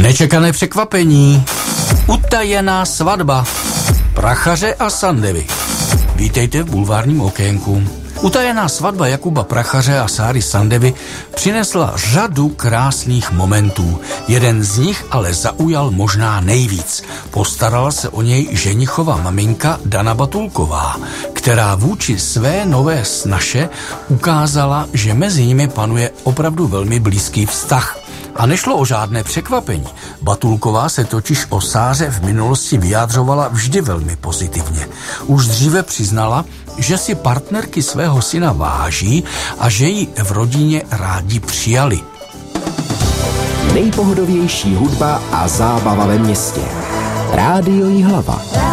Nečekané překvapení. Utajená svatba. Prachaře a Sandevy. Vítejte v bulvárním okénku. Utajená svatba Jakuba Prachaře a Sáry Sandevy přinesla řadu krásných momentů. Jeden z nich ale zaujal možná nejvíc. Postarala se o něj ženichova maminka Dana Batulková, která vůči své nové snaše ukázala, že mezi nimi panuje opravdu velmi blízký vztah. A nešlo o žádné překvapení. Batulková se totiž o Sáře v minulosti vyjádřovala vždy velmi pozitivně. Už dříve přiznala, že si partnerky svého syna váží a že ji v rodině rádi přijali. Nejpohodovější hudba a zábava ve městě. Rádio Jihlava.